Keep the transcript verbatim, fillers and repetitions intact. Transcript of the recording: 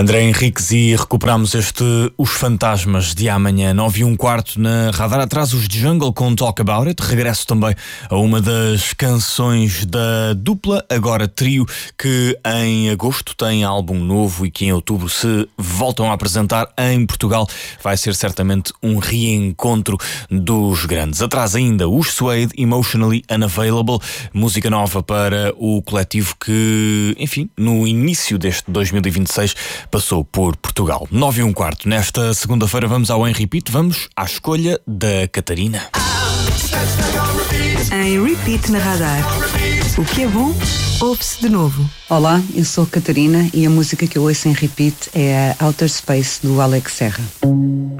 André Henriques, e recuperamos este Os Fantasmas de Amanhã. Nove e um quarto na Radar. Atrás os Jungle com Talk About It. Regresso também a uma das canções da dupla, agora trio, que em agosto tem álbum novo e que em outubro se voltam a apresentar em Portugal. Vai ser certamente um reencontro dos grandes. Atrás ainda os Suede, Emotionally Unavailable, música nova para o coletivo que, enfim, no início deste dois mil e vinte e seis passou por Portugal. Nove e um quarto. Nesta segunda-feira vamos ao Em Repeat, vamos à escolha da Catarina. Em Repeat na Radar. O que é bom, ouve-se de novo. Olá, eu sou a Catarina e a música que eu ouço em Repeat é a Outer Space do Alex Serra.